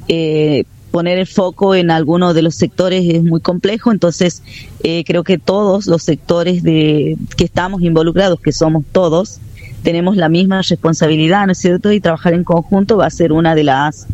poner el foco en alguno de los sectores es muy complejo, entonces creo que todos los sectores que estamos involucrados, que somos todos, tenemos la misma responsabilidad, ¿no es cierto? Y trabajar en conjunto va a ser una de las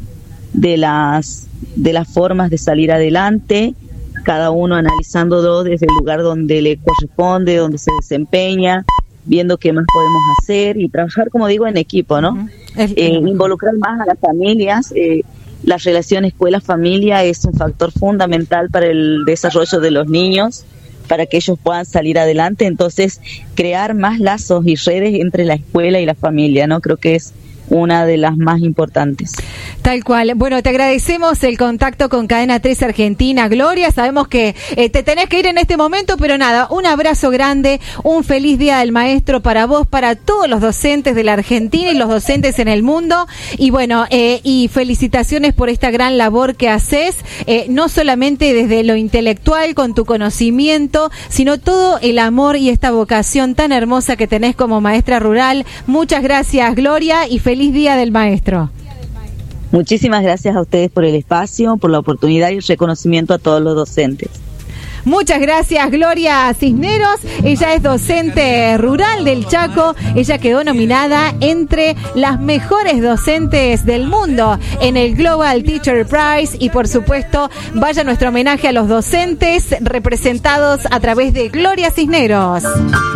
formas de salir adelante, cada uno analizándolo desde el lugar donde le corresponde, donde se desempeña, viendo qué más podemos hacer y trabajar, como digo, en equipo, ¿no? Involucrar más a las familias. La relación escuela-familia es un factor fundamental para el desarrollo de los niños, para que ellos puedan salir adelante. Entonces, crear más lazos y redes entre la escuela y la familia, ¿no? Creo que es una de las más importantes. Tal cual. Bueno, te agradecemos el contacto con Cadena 3 Argentina, Gloria. Sabemos que te tenés que ir en este momento, pero nada, un abrazo grande, un feliz Día del Maestro para vos, para todos los docentes de la Argentina y los docentes en el mundo. Y bueno, y felicitaciones por esta gran labor que haces, no solamente desde lo intelectual, con tu conocimiento, sino todo el amor y esta vocación tan hermosa que tenés como maestra rural. Muchas gracias, Gloria, y feliz Día del Maestro. Muchísimas gracias a ustedes por el espacio, por la oportunidad y el reconocimiento a todos los docentes. Muchas gracias, Gloria Cisneros. Ella es docente rural del Chaco. Ella quedó nominada entre las mejores docentes del mundo en el Global Teacher Prize. Y por supuesto, vaya nuestro homenaje a los docentes representados a través de Gloria Cisneros.